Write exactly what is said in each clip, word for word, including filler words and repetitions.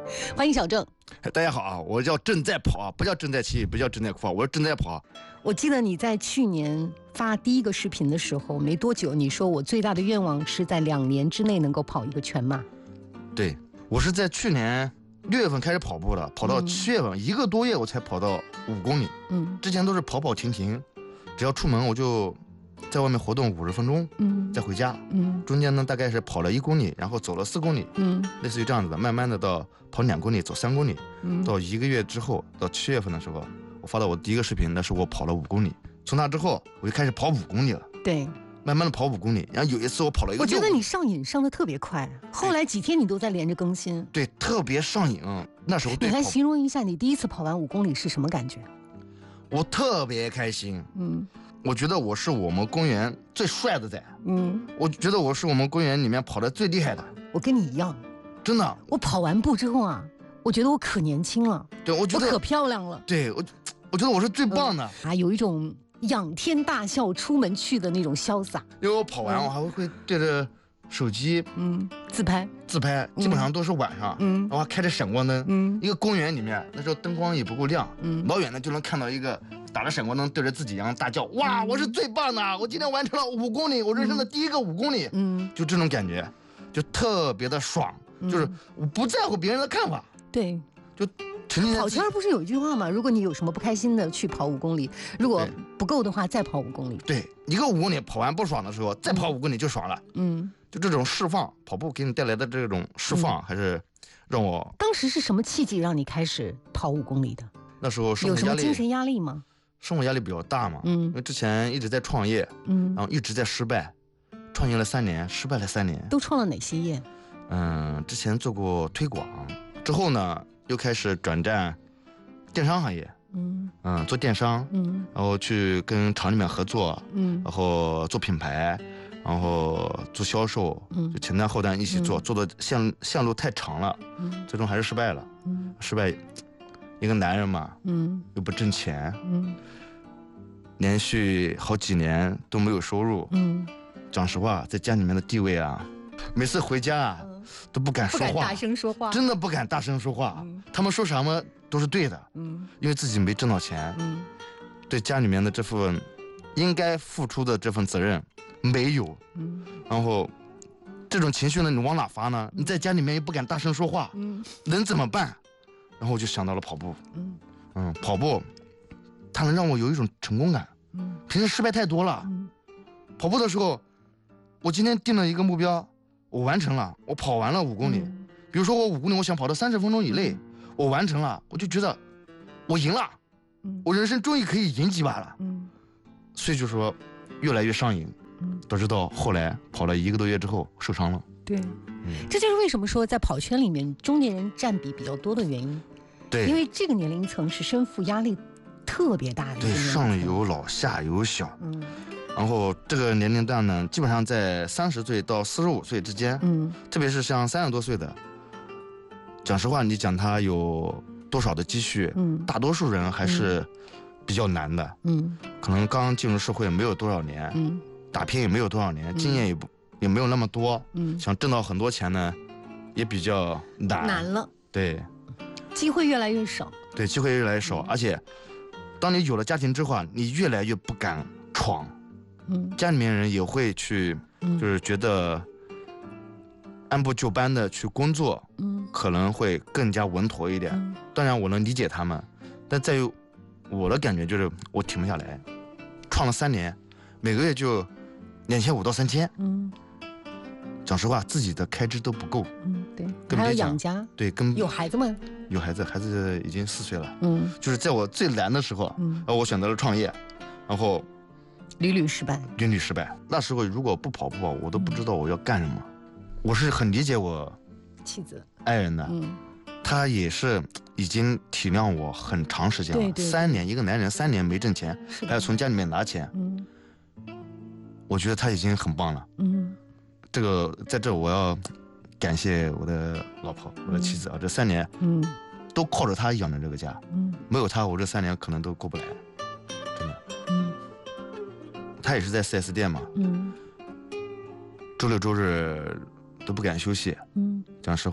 欢迎小郑。 大家好啊，我叫正在跑啊，不叫正在骑，不叫正在跑，我是正在跑。 我记得你在去年发第一个视频的时候，没多久你说我最大的愿望是在两年之内能够跑一个全马。 对，我是在去年六月份开始跑步的，跑到七月份、嗯、一个多月我才跑到五公里。嗯，之前都是跑跑停停，只要出门我就在外面活动五十分钟，嗯，再回家，嗯，中间呢大概是跑了一公里，然后走了四公里，嗯，类似于这样子的，慢慢的到跑两公里，走三公里，嗯，到一个月之后，到七月份的时候，我发到我第一个视频，那是我跑了五公里，从那之后我就开始跑五公里了， 对， 慢慢的跑五公里，然后有一次我跑了一个， 我觉得你上瘾上的特别快，后来几天你都在连着更新， 对，特别上瘾，那时候对。 你来形容一下你第一次跑完五公里是什么感觉？ 我特别开心，嗯。我觉得我是我们公园最帅的仔，嗯，我觉得我是我们公园里面跑得最厉害的。 我跟你一样， 真的。 我跑完步之后啊，我觉得我可年轻了， 对，我觉得我可漂亮了。 对，我，我觉得我是最棒的、 嗯、啊，有一种仰天大笑出门去的那种潇洒。 因为我跑完，我还会对着手机，嗯， 自拍， 自拍，基本上都是晚上，嗯，然后开着闪光灯，嗯，一个公园里面，那时候灯光也不够亮，嗯，老远的就能看到一个打着闪光灯对着自己一样大叫，哇，我是最棒的，我今天完成了五公里，我人生的第一个五公里，嗯，就这种感觉，就特别的爽，嗯、就是我不在乎别人的看法， 对， 就沉浸在。 跑圈不是有一句话吗？如果你有什么不开心的，去跑五公里，如果不够的话，再跑五公里。 对，一个五公里跑完不爽的时候，再跑五公里就爽了，嗯。就这种释放，跑步给你带来的这种释放，嗯、还是让我。 当时是什么契机让你开始跑五公里的？ 那时候生活压力有什么精神压力吗？ 生活压力比较大嘛，嗯，因为之前一直在创业，嗯，然后一直在失败，创业了三年，失败了三年。 都创了哪些业？ 嗯，之前做过推广，之后呢又开始转战电商行业，嗯嗯，做电商，嗯，然后去跟厂里面合作，嗯，然后做品牌。然后做销售，嗯，就前单后单一起做，嗯、做的线线路太长了，嗯，最终还是失败了，嗯，失败，一个男人嘛，嗯，又不挣钱，嗯，连续好几年都没有收入，嗯，讲实话，在家里面的地位啊，每次回家啊、嗯、都不敢说话， 不敢大声说话， 真的不敢大声说话，嗯、他们说什么都是对的，嗯，因为自己没挣到钱，嗯，对家里面的这份应该付出的这份责任。没有，嗯，然后这种情绪呢，你往哪发呢？你在家里面又不敢大声说话，嗯，能怎么办？然后我就想到了跑步，嗯嗯，跑步，它能让我有一种成功感，嗯，平时失败太多了，嗯，跑步的时候，我今天定了一个目标，我完成了，我跑完了五公里，嗯、比如说我五公里，我想跑到三十分钟以内，嗯、我完成了，我就觉得我赢了，嗯，我人生终于可以赢几把了，嗯，所以就说越来越上瘾。导致到后来跑了一个多月之后受伤了。 对，嗯、这就是为什么说在跑圈里面中年人占比比较多的原因。 对， 因为这个年龄层是身负压力特别大的。 对，上有老下有小。嗯。然后这个年龄段呢，基本上在三十岁到四十五岁之间。嗯。特别是像三十多岁的，讲实话，你讲他有多少的积蓄，嗯，大多数人还是比较难的。嗯。可能刚进入社会没有多少年。嗯。打拼也没有多少年，经验也不、嗯、也没有那么多，嗯，想挣到很多钱呢，也比较难难了， 对， 机会越来越少， 对，机会越来越少，嗯、而且，当你有了家庭之后，你越来越不敢闯，嗯，家里面人也会去，嗯、就是觉得按部就班的去工作，嗯，可能会更加稳妥一点。嗯、当然，我能理解他们，但在于我的感觉就是我停不下来，创了三年，每个月就。两千五到三千，嗯，讲实话，自己的开支都不够， 嗯，对，还要养家， 对，跟有孩子吗？ 有孩子，孩子已经四岁了，嗯，就是在我最难的时候，嗯，然后我选择了创业，然后屡屡失败， 屡屡失败。那时候如果不跑步，我都不知道我要干什么。嗯、我是很理解我妻子、 爱人的，嗯，他也是已经体谅我很长时间了， 对对对， 三年，一个男人三年没挣钱，还要从家里面拿钱，嗯。我觉得他已经很棒了，嗯，这个在这我要感谢我的老婆，我的妻子啊，这三年，嗯，都靠着他养着这个家，嗯，没有他，我这三年可能都过不来，真的，嗯，他也是在 四 S 店嘛，嗯，周六周日都不敢休息，嗯，讲实话，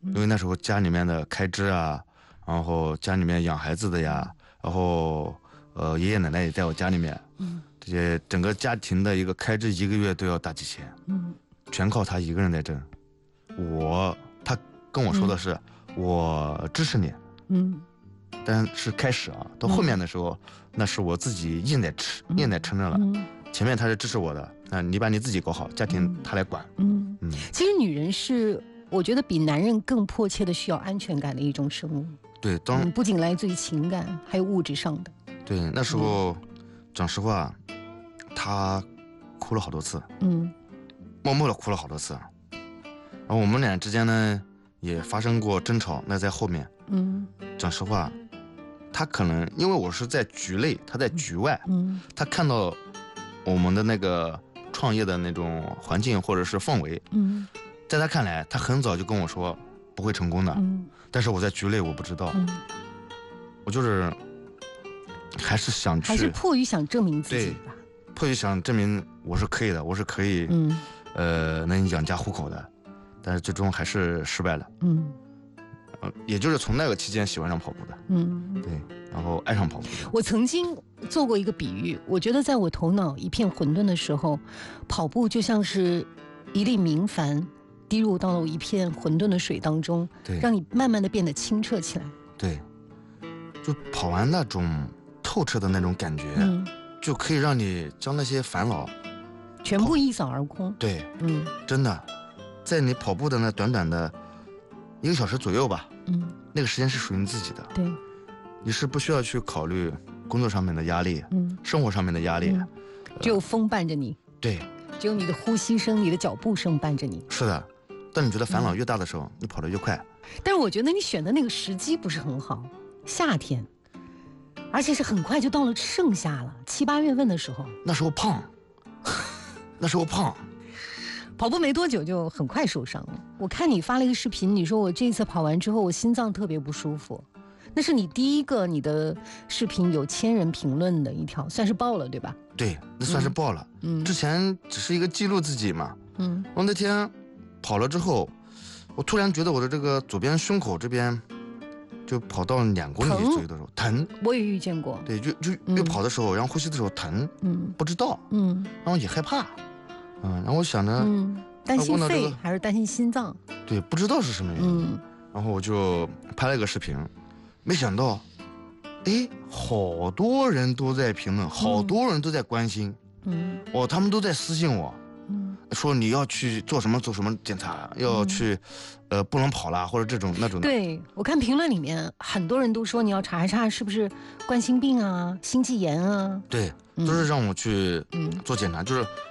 因为那时候家里面的开支啊，然后家里面养孩子的呀，然后呃爷爷奶奶也在我家里面，嗯，这些整个家庭的一个开支一个月都要大几千，嗯，全靠他一个人在挣。我他跟我说的是，嗯、我支持你，嗯，但是开始啊，到后面的时候，嗯、那是我自己硬在吃，硬在承认了。嗯前面他是支持我的，啊，你把你自己搞好，家庭他来管。嗯嗯，其实女人是我觉得比男人更迫切的需要安全感的一种生物。 对，当、 嗯、不仅来自于情感，还有物质上的。 对，那时候，嗯、讲实话，他哭了好多次，嗯，默默的哭了好多次。然后我们俩之间呢，也发生过争吵，那在后面，嗯，讲实话，他可能因为我是在局内，他在局外，嗯，他看到我们的那个创业的那种环境或者是氛围，嗯，在他看来，他很早就跟我说不会成功的，嗯，但是我在局内我不知道，嗯，我就是还是想去， 还是迫于想证明自己吧， 迫于想证明我是可以的，我是可以，嗯，呃，能养家糊口的，但是最终还是失败了，嗯。也就是从那个期间喜欢上跑步的，嗯，对，然后爱上跑步。 我曾经做过一个比喻，我觉得在我头脑一片混沌的时候，跑步就像是一粒明矾滴入到了一片混沌的水当中， 对， 让你慢慢的变得清澈起来。 对，就跑完那种透彻的那种感觉，嗯，就可以让你将那些烦恼全部一扫而空。 对，嗯，真的，在你跑步的那短短的一个小时左右吧，嗯，那个时间是属于你自己的， 对， 你是不需要去考虑工作上面的压力，嗯，生活上面的压力，嗯呃、只有风伴着你， 对， 只有你的呼吸声、你的脚步声伴着你。 是的，当你觉得烦恼越大的时候，嗯、你跑得越快。 但是我觉得你选的那个时机不是很好，夏天，而且是很快就到了盛夏了，七八月份的时候。 那时候胖，那时候胖。 跑步没多久就很快受伤了。我看你发了一个视频，你说我这一次跑完之后，我心脏特别不舒服。那是你第一个你的视频有千人评论的一条，算是爆了对吧？ 对，那算是爆了。嗯，之前只是一个记录自己嘛。嗯。我那天跑了之后，我突然觉得我的这个左边胸口这边，就跑到两公里左右的时候疼。 我也遇见过。 对，就就越跑的时候，然后呼吸的时候疼。嗯。不知道。嗯。然后也害怕。嗯，然后我想着，嗯， 担心肺、这个、还是担心心脏？ 对，不知道是什么原因。嗯，然后我就拍了一个视频，没想到，哎，好多人都在评论，好多人都在关心。嗯，哦，他们都在私信我，嗯，说你要去做什么做什么检查，要去，嗯、呃，不能跑了或者这种那种的。 对，我看评论里面很多人都说你要查一查是不是冠心病啊、心肌炎啊。 对，都是让我去做检查，嗯、就是。